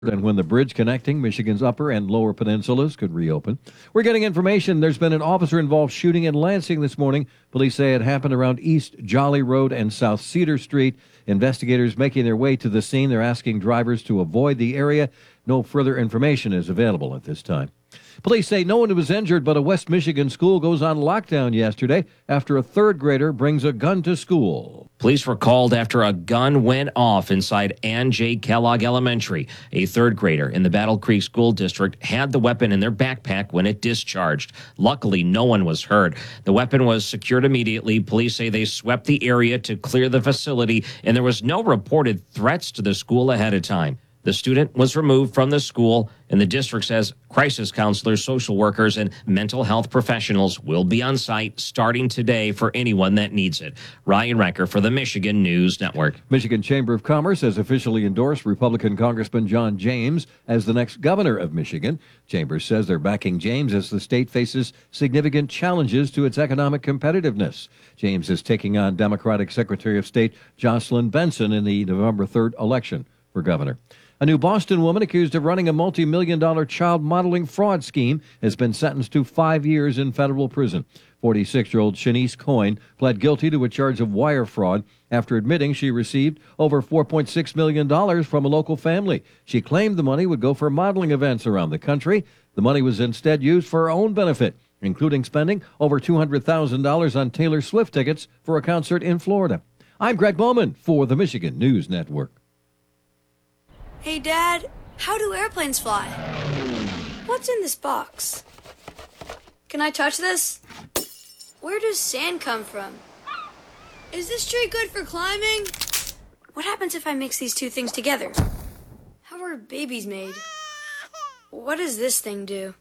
and when the bridge connecting Michigan's upper and lower peninsulas could reopen. We're getting information there's been an officer-involved shooting in Lansing this morning. Police say it happened around East Jolly Road and South Cedar Street. Investigators making their way to the scene. They're asking drivers to avoid the area. No further information is available at this time. Police say no one was injured, but a West Michigan school goes on lockdown yesterday after a third grader brings a gun to school. Police were called after a gun went off inside Ann J. Kellogg Elementary. A third grader in the Battle Creek School District had the weapon in their backpack when it discharged. Luckily, no one was hurt. The weapon was secured immediately. Police say they swept the area to clear the facility, and there was no reported threats to the school ahead of time. The student was removed from the school, and the district says crisis counselors, social workers, and mental health professionals will be on site starting today for anyone that needs it. Ryan Recker for the Michigan News Network. Michigan Chamber of Commerce has officially endorsed Republican Congressman John James as the next governor of Michigan. Chambers says they're backing James as the state faces significant challenges to its economic competitiveness. James is taking on Democratic Secretary of State Jocelyn Benson in the November 3rd election for governor. A new Boston woman accused of running a multi-million-dollar child modeling fraud scheme has been sentenced to 5 years in federal prison. 46-year-old Shanice Coyne pled guilty to a charge of wire fraud after admitting she received over $4.6 million from a local family. She claimed the money would go for modeling events around the country. The money was instead used for her own benefit, including spending over $200,000 on Taylor Swift tickets for a concert in Florida. I'm Greg Bowman for the Michigan News Network. Hey, Dad, how do airplanes fly? What's in this box? Can I touch this? Where does sand come from? Is this tree good for climbing? What happens if I mix these two things together? How are babies made? What does this thing do?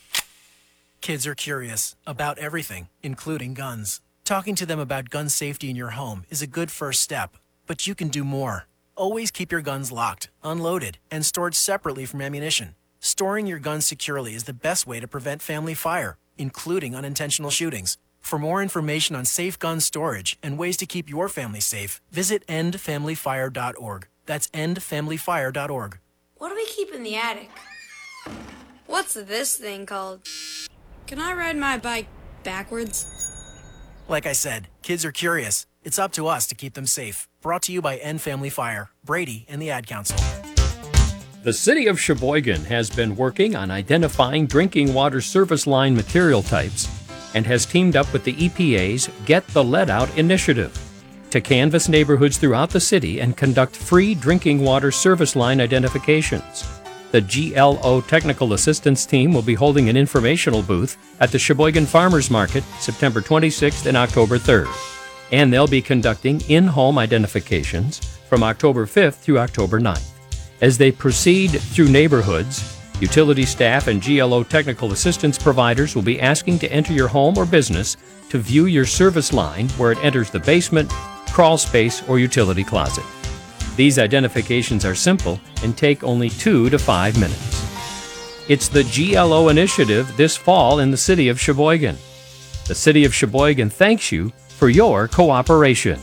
Kids are curious about everything, including guns. Talking to them about gun safety in your home is a good first step, but you can do more. Always keep your guns locked, unloaded, and stored separately from ammunition. Storing your guns securely is the best way to prevent family fire, including unintentional shootings. For more information on safe gun storage and ways to keep your family safe, visit endfamilyfire.org. That's endfamilyfire.org. What do we keep in the attic? What's this thing called? Can I ride my bike backwards? Like I said, kids are curious. It's up to us to keep them safe. Brought to you by End Family Fire, Brady, and the Ad Council. The City of Sheboygan has been working on identifying drinking water service line material types and has teamed up with the EPA's Get the Lead Out initiative to canvass neighborhoods throughout the city and conduct free drinking water service line identifications. The GLO Technical Assistance Team will be holding an informational booth at the Sheboygan Farmers Market September 26th and October 3rd. And they'll be conducting in-home identifications from October 5th through October 9th. As they proceed through neighborhoods, utility staff and GLO technical assistance providers will be asking to enter your home or business to view your service line where it enters the basement, crawl space, or utility closet. These identifications are simple and take only 2 to 5 minutes. It's the GLO initiative this fall in the City of Sheboygan. The City of Sheboygan thanks you for your cooperation.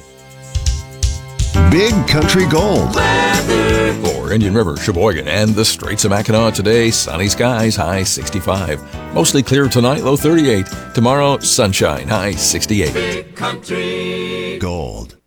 Big Country Gold. For Indian River, Sheboygan, and the Straits of Mackinac today, sunny skies, high 65. Mostly clear tonight, low 38. Tomorrow, sunshine, high 68. Big Country Gold.